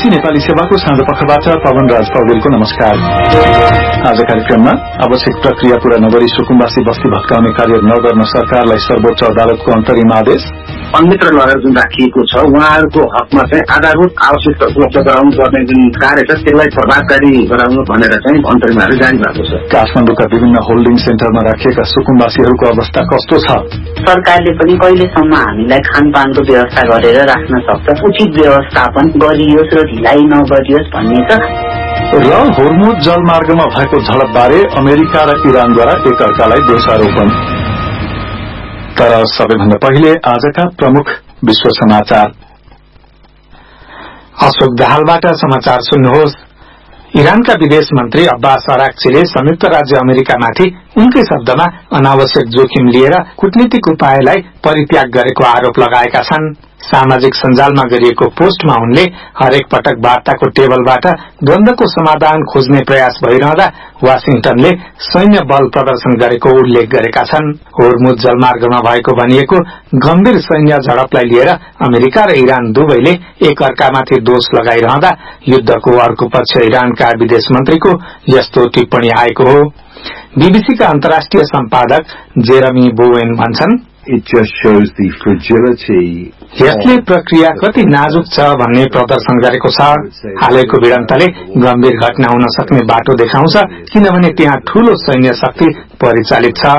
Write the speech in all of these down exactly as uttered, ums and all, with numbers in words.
BBC Nepali सेवाको साँझ पखबाट पवन राज पौडेलको नमस्कार। आज कार्यक्रममा आवश्यक प्रक्रिया पूरा नगरी सुकुम्बासी बस्ती भत्काउने कार्य नगर्न सरकारलाई सर्वोच्च अदालतको अन्तरिम आदेश। अन्यत्र लगेर जुन राखिएको छ उहाँहरूको हकमा चाहिँ आधारभूत आवश्यकता उपलब्ध गराउनु पर्ने जुन कार्य छ त्यसलाई प्रभावकारी गराउनु भनेर चाहिँ अन्तरिम आदेश जारी भएको छ। काठमाडौँका विभिन्न होल्डिङ सेन्टरमा राखिएका सुकुम्बासीहरूको अवस्था कस्तो छ? सरकारले पनि कहिलेसम्म हामीलाई खानपानको व्यवस्था गरेर राख्न सक्छ, उचित व्यवस्थापन गरियोस् र ढिलाइ नगरियोस् भन्ने छ। र होर्मुज जलमार्गमा भएको झडपबारे अमेरिका र इरानद्वारा एकअर्कालाई दोषारोपण। तर सबैभन्दा पहिले आजका प्रमुख विश्व समाचार। अशोक दाहालबाट समाचार सुन्नुहोस्। इरानका विदेश मन्त्री अब्बास अराक्चीले संयुक्त राज्य अमेरिकामाथि उनकै शब्दमा अनावश्यक जोखिम लिएर कूटनीतिक उपायलाई परित्याग गरेको आरोप लगाएका छन्। सामाजिक सञ्जालमा गरिएको पोस्टमा उनले हरेक पटक वार्ताको टेबलबाट द्वन्द्वको समाधान खोज्ने प्रयास भइरहँदा वाशिंटनले सैन्य बल प्रदर्शन गरेको उल्लेख गरेका छन्। होर्मुज जलमार्गमा भएको भनिएको गम्भीर सैन्य झडपलाई लिएर अमेरिका र इरान दुवैले एक अर्कामाथि दोष लगाइरहँदा युद्धको अर्को पक्ष इरानका विदेश मन्त्रीको यस्तो टिप्पणी आएको हो। बीबीसीका अन्तर्राष्ट्रिय सम्पादक जेरमी बोवेन भन्छन्, It just shows the fragility. यसले प्रक्रिया कति नाजुक छ भन्ने प्रदर्शन गरेको छ। हालैको भिडन्तले गम्भीर घटना हुन सक्ने बाटो देखाउँछ, किनभने त्यहाँ ठूलो सैन्य शक्ति परिचालित छ।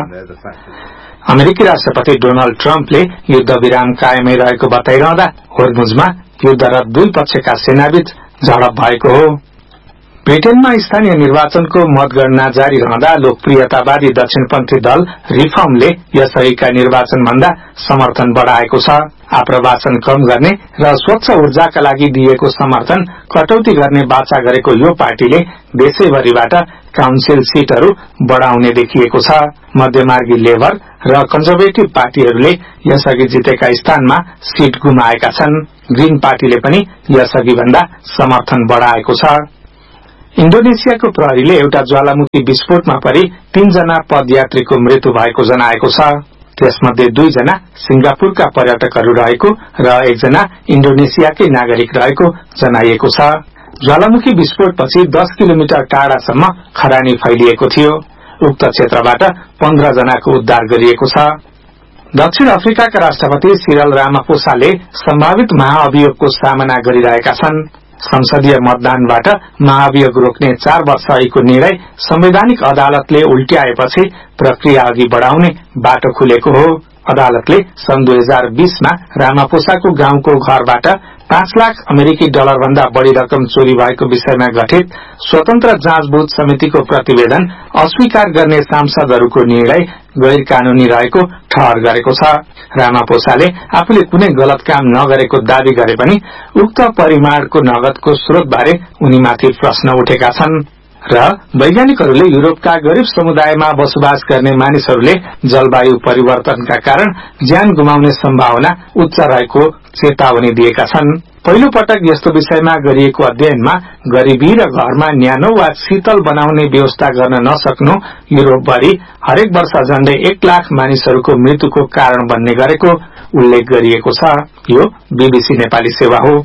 अमेरिकी राष्ट्रपति डोनाल्ड ट्रम्पले युद्ध विराम कायमै रहेको बताइरहँदा होर्मुजमा युद्धरत दुई पक्षका सेनाबीच झडप भएको हो। ब्रिटेनमा स्थानीय निर्वाचनको मतगणना जारी रहँदा लोकप्रियतावादी दक्षिणपन्थी दल रिफर्मले यसअघिका निर्वाचन भन्दा समर्थन बढ़ाएको छ। आप्रवासन कम गर्ने र स्वच्छ ऊर्जाका लागि दिएको समर्थन कटौती गर्ने बाचा गरेको यो पार्टीले देशैभरिबाट काउन्सिल सीटहरू बढ़ाउने देखिएको छ। मध्यमार्गी लेबर र कन्जर्भेटिभ पार्टीहरूले यसअघि जितेका स्थानमा सीट गुमाएका छन्। ग्रीन पार्टीले पनि यसअघि भन्दा समर्थन बढ़ाएको छ। इन्डोनेसियाको प्रहरीले एउटा ज्वालामुखी विस्फोटमा परि तीनजना पदयात्रीको मृत्यु भएको जनाएको छ। त्यसमध्ये दुईजना सिंगापुरका पर्यटकहरू रहेको र एकजना इन्डोनेसियाकै नागरिक रहेको जनाइएको छ। ज्वालामुखी विस्फोटपछि दस किलोमिटर टाढासम्म खरानी फैलिएको थियो। उक्त क्षेत्रबाट पन्ध्र जनाको उद्धार गरिएको छ। दक्षिण अफ्रिकाका राष्ट्रपति सिरल रामापोसाले सम्भावित महाअभियोगको सामना गरिरहेका छन्। संसदीय मतदानबाट महाभियोग रोक्ने चार वर्ष अघिको निर्णय संवैधानिक अदालतले उल्ट्याएपछि प्रक्रिया अघि बढ़ाउने बाटो खुलेको हो। अदालतले सन् दुई हजार बीसमा रामापोसाको गाउँको घरबाट पाँच लाख अमेरिकी डलर भन्दा बढ़ी रकम चोरी भएको विषयमा गठित स्वतन्त्र जाँचबुझ समितिको प्रतिवेदन अस्वीकार गर्ने सांसदहरूको निर्णय गैर कानूनी रहेको ठहर गरेको छ। रामापोसाले आफूले कुनै गलत काम नगरेको दावी गरे पनि उक्त परिमाणको नगदको स्रोतबारे उनीमाथि प्रश्न उठेका छन्। र वैज्ञानिकहरूले युरोपका गरीब समुदायमा बसोबास गर्ने मानिसहरूले जलवायु परिवर्तनका कारण ज्यान गुमाउने सम्भावना उच्च रहेको चेतावनी दिएका छन्। पहिलो पटक यस्तो विषयमा गरिएको अध्ययनमा गरीबी र घरमा न्यानो वा शीतल बनाउने व्यवस्था गर्न नसक्नु युरोपभरि हरेक वर्ष झण्डै एक लाख मानिसहरूको मृत्युको कारण बन्ने गरेको उल्लेख गरिएको छ। यो बीबीसी नेपाली सेवा हो।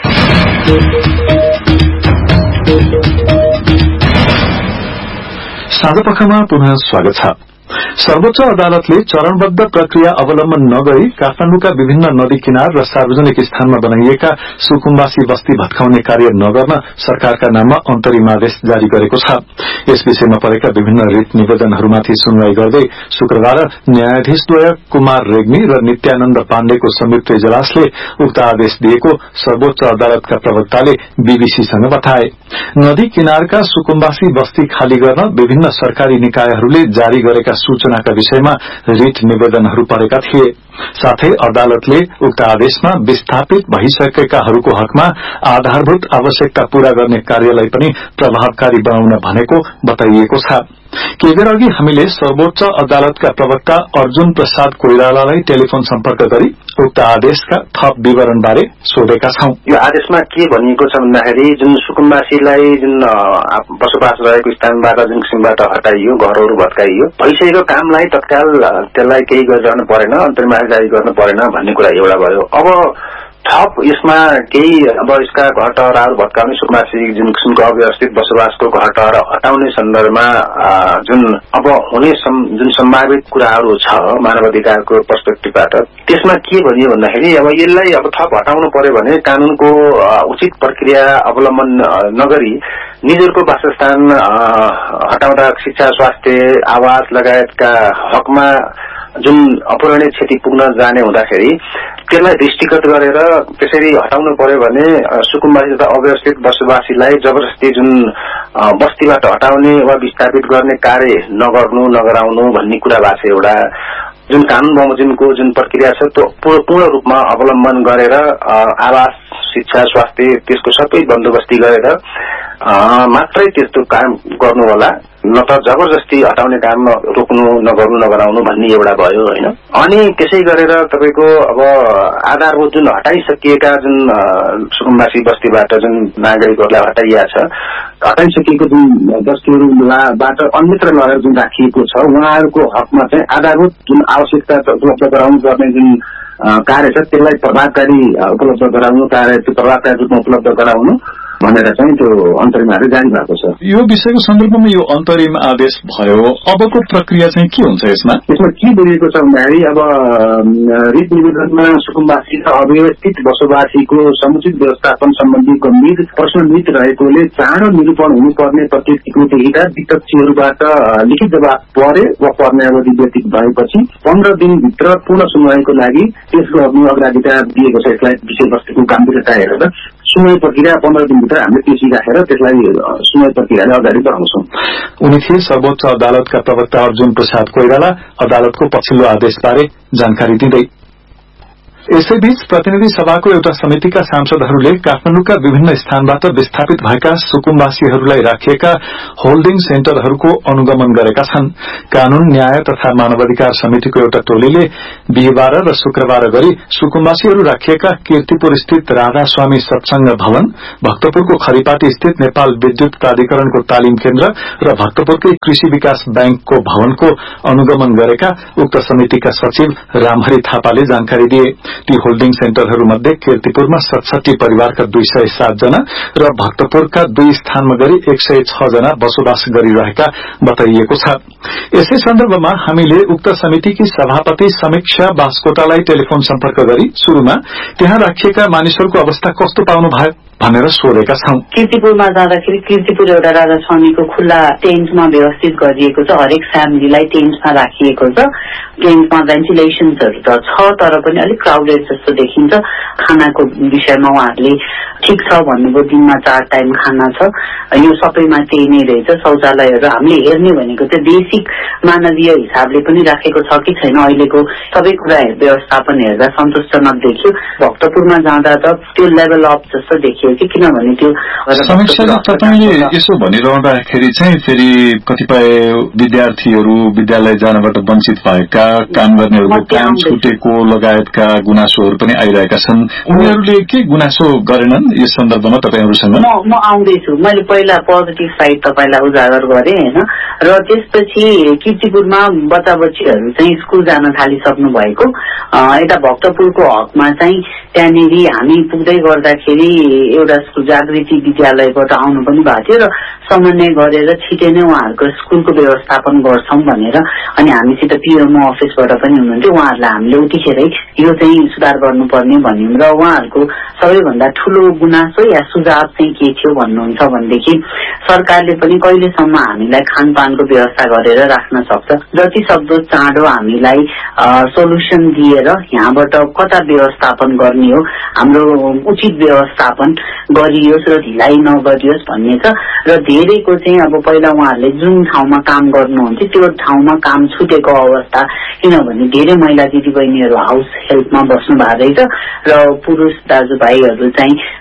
साँझपखमा पुनः स्वागत छ। सर्वोच्च अदालतले चरणबद्ध प्रक्रिया अवलम्बन नगरी काठमाडौँका विभिन्न नदी किनार र सार्वजनिक स्थानमा बनाइएका सुकुम्बासी बस्ती भत्काउने कार्य नगर्न सरकारका नाममा अन्तरिम आदेश जारी गरेको छ। यस विषयमा परेका विभिन्न रिट निवेदनहरूमाथि सुनवाई गर्दै शुक्रबार न्यायाधीशद्वय कुमार रेग्मी र नित्यानन्द पाण्डेको संयुक्त इजलासले उक्त आदेश दिएको सर्वोच्च अदालतका प्रवक्ताले बीबीसीसँग बताए। नदी किनारका सुकुम्बासी बस्ती खाली गर्न विभिन्न सरकारी निकायहरूले जारी गरेका सूचनाका विषयमा रिट निवेदनहरू परेका थिए। साथै अदालतले उक्त आदेशमा विस्थापित भइसकेकाहरूको हकमा आधारभूत आवश्यकता पूरा गर्ने कार्यलाई पनि प्रभावकारी बनाउन भनेको बताइएको छ। केही बेर अघि हामीले सर्वोच्च अदालतका प्रवक्ता अर्जुन प्रसाद कोइरालालाई टेलिफोन सम्पर्क गरी उक्त आदेशका थप विवरणबारे सोधेका छौं। यो आदेशमा के भनिएको छ भन्दाखेरि जुन सुकुम्बासीलाई जुन बसोबास रहेको स्थानबाट जुन किसिमबाट हटाइयो, घरहरू भत्काइयो, भइसकेको कामलाई तत्काल त्यसलाई केही गरिरहनु परेन, अन्तरिम आदेश जारी गर्नु परेन भन्ने कुरा एउटा भयो। अब थप यसमा केही अब यसका घरटहराहरू भत्काउने सुकुम्बासी जुन किसिमको अव्यवस्थित बसोबासको घरटहरा हटाउने सन्दर्भमा जुन अब हुने जुन सम्भावित कुराहरू छ मानव अधिकारको पर्सपेक्टिभबाट त्यसमा के भनियो भन्दाखेरि अब यसलाई अब थप हटाउनु पर्यो भने कानूनको उचित प्रक्रिया अवलम्बन नगरी निजहरूको वासस्थान हटाउँदा शिक्षा स्वास्थ्य आवास लगायतका हकमा जुन अपूरणीय क्षति पुग्न जाने हुँदाखेरि त्यसलाई दृष्टिगत गरेर त्यसरी हटाउनु पर्यो भने सुकुम्बासी तथा अव्यवस्थित बसोबासीलाई जबरजस्ती जुन बस्तीबाट हटाउने वा विस्थापित गर्ने कार्य नगर्नु नगराउनु भन्ने कुरा भएको छ। एउटा जुन कानून बमोजिमको जुन प्रक्रिया छ त्यो पूर्ण रूपमा अवलम्बन गरेर आवास शिक्षा स्वास्थ्य त्यसको सबै बन्दोबस्ती गरेर मात्रै त्यस्तो काम गर्नु होला, न त जबरजस्ती हटाउने काम रोक्नु नगर्नु नगराउनु भन्ने एउटा भयो हैन। अनि त्यसै गरेर तपाईको अब आधारभूत जुन हटाइसकिएका जुन सुकुम्बासी बस्तीबाट जुन नागरिकहरूलाई हटाइया छ हटाइसकिएको जुन बस्तीहरूबाट अन्यत्र लगेर जुन राखिएको छ उहाँहरूको हकमा चाहिँ आधारभूत जुन आवश्यकता उपलब्ध गराउनु पर्ने जुन कार्य छ त्यसलाई प्रभावकारी उपलब्ध गराउनु कार्य त्यो प्रभावकारी रूपमा उपलब्ध गराउनु भनेर चाहिँ त्यो अन्तरिम आदेश जारी भएको छ। यो विषयको सन्दर्भमा यो अन्तरिम आदेश भयो, अबको प्रक्रिया चाहिँ के हुन्छ यसमा? यसमा के बोलिएको छ भन्दाखेरि अब रिट निवेदनमा सुकुम्बासी र अव्यवस्थित बसोबासीको समुचित व्यवस्थापन सम्बन्धी गम्भीर प्रश्न नीत रहेकोले चाँडो निरूपण हुनुपर्ने प्रत्येक स्वीकृति हित विपक्षीहरूबाट लिखित जवाब परे वा पर्ने अवधि व्यतीत भएपछि पन्ध्र दिनभित्र पूर्ण सुनवाईको लागि त्यसको अग्राधिकार दिएको छ। यसलाई विषयवस्तुको गम्भीरता हेरेर सुनवाई प्रक्रिया पन्ध्र दिनभित्र हामीले पेशी राखेर त्यसलाई सुनवाई प्रक्रियाले अगाडि बढाउँछौं। उनी थिए सर्वोच्च अदालतका प्रवक्ता अर्जुन प्रसाद कोइराला अदालतको पछिल्लो आदेशबारे जानकारी दिँदै। यसैबीच प्रतिनिधि सभाको एउटा समितिका सांसदहरूले काठमाडौँका विभिन्न स्थानबाट विस्थापित भएका सुकुम्बासीहरूलाई राखिएका होल्डिङ सेन्टरहरूको अनुगमन गरेका छन्। कानून न्याय तथा मानवाधिकार समितिको एउटा टोलीले बिहिबार र शुक्रबार गरी सुकुम्बासीहरू राखिएका कीर्तिपुर स्थित राधा स्वामी सत्संग भवन, भक्तपुरको खरिपाटी स्थित नेपाल विद्युत प्राधिकरणको तालिम केन्द्र र भक्तपुरकै कृषि विकास बैंकको भवनको अनुगमन गरेका उक्त समितिका सचिव रामहरि थापाले जानकारी दिए। ती होल्डिङ सेन्टरहरूमध्ये कीर्तिपुरमा सतसठी परिवारका दुई सय सात जना र भक्तपुरका दुई स्थानमा गरी एक सय छ जना बसोबास गरिरहेका बताइएको छ। यसै सन्दर्भमा हामीले उक्त समितिकी सभापति समीक्षा बास्कोटालाई टेलिफोन सम्पर्क गरी शुरूमा त्यहाँ राखिएका मानिसहरूको अवस्था कस्तो पाउनु भयो भनेर सोधेका छौं। कीर्तिपुरमा जाँदाखेरि कीर्तिपुर एउटा राधा स्वामीको खुल्ला टेन्टमा व्यवस्थित गरिएको छ। हरेक फ्यामिलीलाई टेन्टमा राखिएको छ। टेन्टमा भेन्टिलेसन्सहरू त छ तर पनि अलिक क्राउडेड जस्तो देखिन्छ। खानाको विषयमा उहाँहरूले ठिक छ भन्नुभयो, दिनमा चार टाइम खाना छ, यो सबैमा त्यही नै रहेछ। शौचालयहरू हामीले हेर्ने भनेको चाहिँ बेसिक मानवीय हिसाबले पनि राखेको छ कि छैन अहिलेको सबै कुरा व्यवस्थापन हेर्दा सन्तोषजनक देखियो। भक्तपुरमा जाँदा त त्यो लेभल अप जस्तो देखियो कि किनभने त्यो समीक्षाले तपाईले यसो भनिरहँदाखेरि चाहिँ फेरि कतिपय विद्यार्थीहरू विद्यालय जानबाट वञ्चित भएका, काम गर्नेहरूको काम छुटेको लगायतका गुनासोहरू पनि आइरहेका छन्। उनीहरूले के गुनासो गरेनन् यस सन्दर्भमा तपाईहरूसँग? म आउँदैछु। मैले पहिला पोजिटिभ साइड तपाईलाई उजागर गरे हैन, र त्यसपछि कीर्तिपुरमा बच्चा बच्चीहरू चाहिँ स्कुल जान थालिसक्नु भएको। यता भक्तपुरको हकमा चाहिँ त्यहाँनिर हामी पुग्दै गर्दाखेरि एउटा स्कुल जागृति विद्यालयबाट आउनु पनि भएको थियो र समन्वय गरेर छिटै नै उहाँहरूको स्कुलको व्यवस्थापन गर्छौं भनेर अनि हामीसित पिएमओ अफिसबाट पनि हुनुहुन्थ्यो। उहाँहरूलाई हामीले उतिखेरै यो चाहिँ सुधार गर्नुपर्ने भन्यौं र उहाँहरूको सबैभन्दा ठूलो गुनासो या सुझाव चाहिँ के थियो भन्नुहुन्छ भनेदेखि सरकारले पनि कहिलेसम्म हामीलाई खानपानको व्यवस्था गरेर राख्न सक्छ, जति सक्दो चाँडो हामीलाई सोलुसन दिएर यहाँबाट कता व्यवस्थापन गर्ने हो, हाम्रो उचित व्यवस्थापन गरियोस् र ढिलाइ नगरियोस् भन्ने छ। र धेरैको चाहिँ अब पहिला उहाँहरूले जुन ठाउँमा काम गर्नुहुन्थ्यो त्यो ठाउँमा काम छुटेको अवस्था, किनभने धेरै महिला दिदीबहिनीहरू हाउस हेल्पमा बस्नु भएको रहेछ र पुरुष दाजुभाइहरू चाहिँ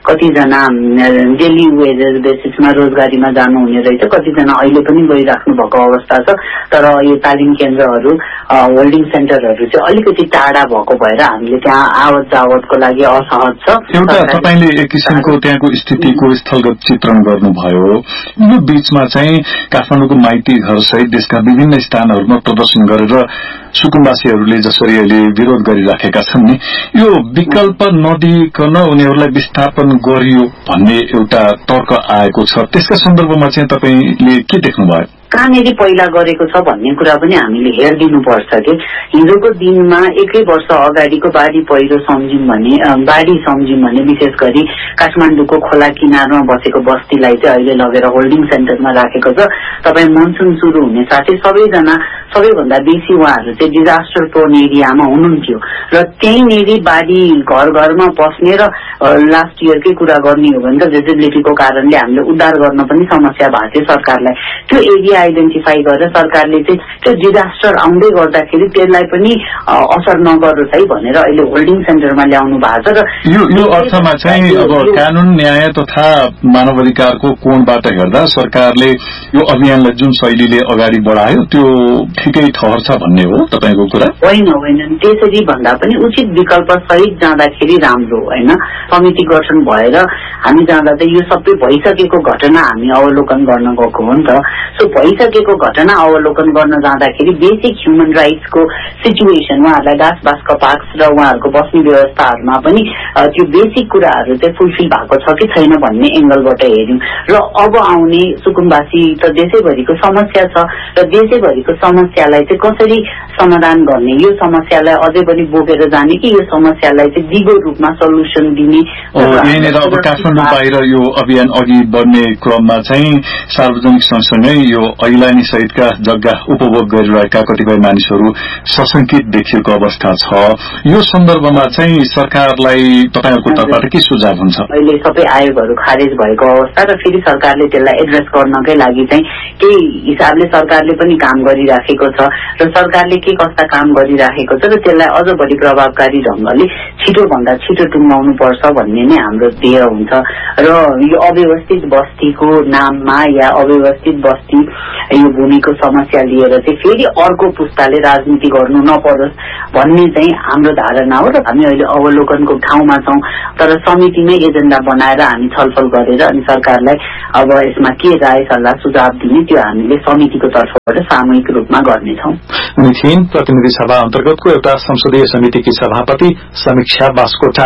कतिजना डेली वेजेस बेसिसमा रोजगारीमा जानुहुने रहेछ, कतिजना अहिले पनि गइराख्नु भएको अवस्था छ। तर यो तालिम केन्द्रहरू होल्डिङ सेन्टरहरू चाहिँ अलिकति टाढा भएको भएर हामीले त्यहाँ आवत जावतको लागि असहज छ। एउटा तपाईले एक किसिमको त्यहाँको स्थितिको स्थलगत चित्रण गर्नुभयो। यो बीचमा चाहिँ काठमाडौँको माइती घर सहित देशका विभिन्न स्थानहरूमा प्रदर्शन गरेर सुकुम्बासीहरूले जसरी अहिले विरोध गरिराखेका छन् नि, यो विकल्प नदिइकन उनीहरूलाई विस्थापन गरियो भन्ने एउटा तर्क आएको छ। त्यसका सन्दर्भमा चाहिँ तपाईले के देख्नुभयो? कहाँनिर पहिला गरेको छ भन्ने कुरा पनि हामीले हेरिदिनुपर्छ कि हिजोको दिनमा एकै वर्ष अगाडिको बाढी पहिरो सम्झौँ भने बाढी सम्झौँ भने विशेष गरी काठमाडौँको खोला किनारमा बसेको बस्तीलाई चाहिँ अहिले लगेर होल्डिङ सेन्टरमा राखेको छ। तपाईँ मनसुन सुरु हुने साथै सबैजना सबैभन्दा बेसी उहाँहरू चाहिँ डिजास्टर प्रोन एरियामा हुनुहुन्थ्यो र त्यहीँनिर बाढी घर घरमा पस्ने र लास्ट इयरकै कुरा गर्ने हो भने त डिसेबिलिटीको कारणले हामीले उद्धार गर्न पनि समस्या भएको थियो सरकारलाई। त्यो एरिया आइडेन्टिफाई गरेर सरकारले चाहिँ त्यो डिजास्टर आउँदै गर्दाखेरि त्यसलाई पनि असर नगरोस् है भनेर अहिले होल्डिङ सेन्टरमा ल्याउनु भएको छ। र यो यो अर्थमा चाहिँ अब कानून न्याय तथा मानवाधिकारको कोणबाट हेर्दा सरकारले यो अभियानलाई जुन शैलीले अगाडि बढायो त्यो ठिकै ठहर छ भन्ने हो तपाईको कुरा? होइन होइन, त्यसरी भन्दा पनि उचित विकल्प सहित जाँदाखेरि राम्रो होइन। समिति गठन भएर हामी जाँदा चाहिँ यो सबै भइसकेको घटना हामी अवलोकन गर्न गएको हो नि त। सो भइसकेको घटना अवलोकन गर्न जाँदाखेरि बेसिक ह्युमन राइट्सको सिचुएसन उहाँहरूलाई दास बासका पाक्स र उहाँहरूको बस्ने व्यवस्थाहरूमा पनि त्यो बेसिक कुराहरू चाहिँ फुलफिल भएको छ कि छैन भन्ने एंगलबाट हेर्यौं। र अब आउने सुकुम्बासी त देशैभरिको समस्या छ र देशैभरिको समस्यालाई चाहिँ कसरी समाधान गर्ने, यो समस्यालाई अझै पनि बोकेर जाने कि यो समस्यालाई चाहिँ दिगो रूपमा सल्युसन दिने। यहीँनिर अब काठमाडौँ बाहिर यो अभियान अघि बढ्ने क्रममा चाहिँ सार्वजनिक सँगसँगै यो ऐलानी सहितका जग्गा उपभोग गरिरहेका कतिपय मानिसहरू सशंकित देखिएको अवस्था छ। यो सन्दर्भमा चाहिँ सरकारलाई तपाईहरुको तर्फबाट के सुझाव हुन्छ? अहिले सबै आयोगहरू खारेज भएको अवस्था र फेरि सरकारले त्यसलाई एड्रेस गर्नकै लागि चाहिँ केही हिसाबले सरकारले पनि काम गरिराखेको छ र सरकारले के कस्ता काम गरिराखेको छ र त्यसलाई अझ बढी प्रभावकारी ढंगले छिटो भन्दा छिटो टुङ्गाउनु पर्छ भन्ने नै हाम्रो ध्येय हुन्छ। र यो अव्यवस्थित बस्तीको नाममा या अव्यवस्थित बस्ती यो भूमिको समस्या लिएर चाहिँ फेरि अर्को पुस्ताले राजनीति गर्नु नपरोस् भन्ने चाहिँ हाम्रो धारणा हो र हामी अहिले अवलोकनको ठाउँमा छौं। तर समितिमै एजेन्डा बनाएर हामी छलफल गरेर अनि सरकारलाई अब यसमा के राय सल्लाह सुझाव दिने त्यो हामीले समितिको तर्फबाट सामूहिक रूपमा गर्नेछौं। मिथिन प्रतिनिधि सभा अन्तर्गतको एउटा संसदीय समितिकी सभापति समीक्षा बास्कोटा।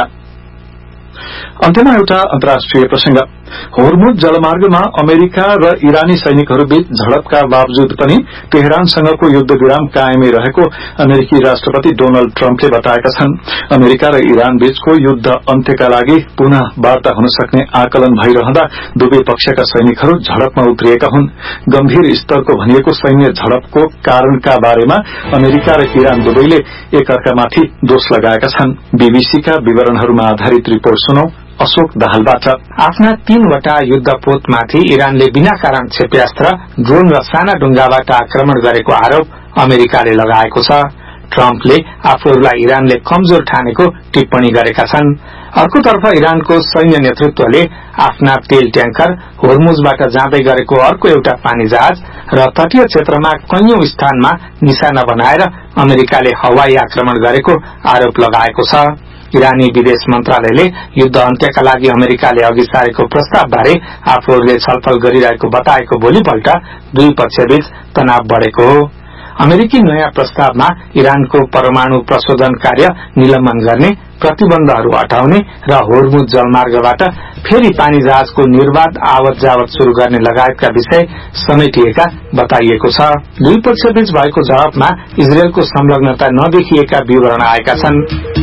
अन्त्यमा एउटा अन्तर्राष्ट्रिय प्रसंग। होर्मुज जलमार्गमा अमेरिका र इरानी सैनिकहरूबीच झडपका बावजुद पनि तेहरानसँगको युद्ध विराम कायमै रहेको अमेरिकी राष्ट्रपति डोनाल्ड ट्रम्पले बताएका छन्। अमेरिका र इरान बीचको युद्ध अन्त्यका लागि पुनः वार्ता हुन सक्ने आकलन भइरहँदा दुवै पक्षका सैनिकहरू झडपमा उत्रिएका हुन्। गम्भीर स्तरको भनिएको सैन्य झडपको कारणका बारेमा अमेरिका र इरान दुवैले एकअर्कामाथि दोष लगाएका छन्। बीबीसीका विवरणहरूमा आधारित रिपोर्ट सुनौ अशोक दाहालबाट। आफ्ना तीनवटा युद्धपोतमाथि इरानले बिना कारण क्षेप्यास्त्र, ड्रोन र साना डुङ्गाबाट आक्रमण गरेको आरोप अमेरिकाले लगाएको छ। ट्रम्पले आफूहरूलाई इरानले कमजोर ठानेको टिप्पणी गरेका छन्। अर्कोतर्फ इरानको सैन्य नेतृत्वले आफ्ना तेल ट्याङ्कर होर्मुजबाट जाँदै गरेको अर्को एउटा पानी जहाज र तटीय क्षेत्रमा कैयौं स्थानमा निशाना बनाएर अमेरिकाले हवाई आक्रमण गरेको आरोप लगाएको छ। इरानी विदेश मन्त्रालयले युद्ध अन्त्यका लागि अमेरिकाले अघि सारेको प्रस्ताव बारे आफूहरूले छलफल गरिरहेको बताएको भोलिपल्ट दुई पक्षबीच तनाव बढ़ेको हो। अमेरिकी नयाँ प्रस्तावमा इरानको परमाणु प्रशोधन कार्य निलम्बन गर्ने, प्रतिबन्धहरू हटाउने र होर्मुज जलमार्गबाट फेरि पानी जहाजको निर्वाध आवत जावत शुरू गर्ने लगायतका विषय समेटिएका बताइएको छ। दुई पक्षबीच भएको झडपमा इजरायलको संलग्नता नदेखिएका विवरण आएका छन्।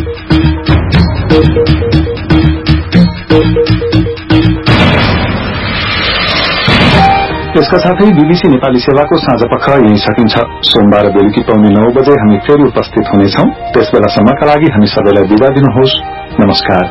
यसका साथै बीबीसी नेपाली सेवाको साँझ पख यही सकिन्छ। सोमबार बेलुकी पौने नौ बजे हामी फेरि उपस्थित हुनेछौं। त्यसबेलासम्मका लागि हामी सबैलाई बिदा दिनुहोस्। नमस्कार।